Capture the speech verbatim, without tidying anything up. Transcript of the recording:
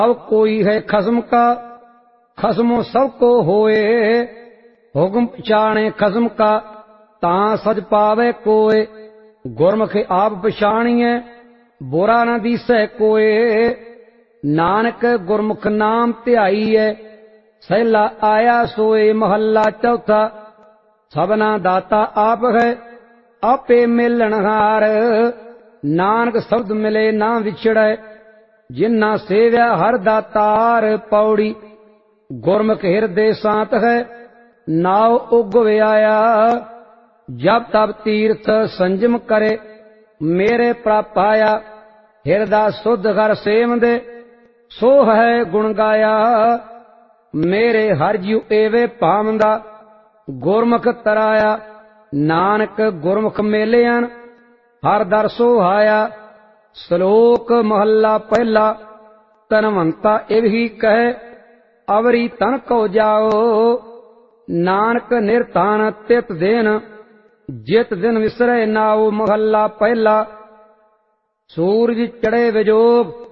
अब कोई है खसम का, खसमो सबको होए। हुक्म पछाणे खसम का, तां सज पावे कोय। गुरमुख आप पछाणिए, बुरा न दिसै कोय। नानक गुरमुख नाम ध्याईए, सैला आया सोए। महला चौथा। सबना दाता आप है, आपे मिलनहार। नानक शब्द मिले ना विछड़े, जिन्ना सेव्या हर दातार। पौड़ी। गुरमुख हिरदे शांत है, नाव उगवे आया। जब तब तीर्थ संजम करे, मेरे प्राप आया। हिरदा शुद्ध घर सेवंदे, सो है गुण गाया। मेरे हर जीव एवे पावंदा, गुरमुख तराया। नानक गुरमुख मेलियन, हर दर सोहाया। श्लोक महला पहला। तनवंता इव ही कहे, अवरी तन को जाओ। नानक निर्तान तित दिन, जित दिन विसरे नाओ। महला पहला। सूरज चढ़े विजोग,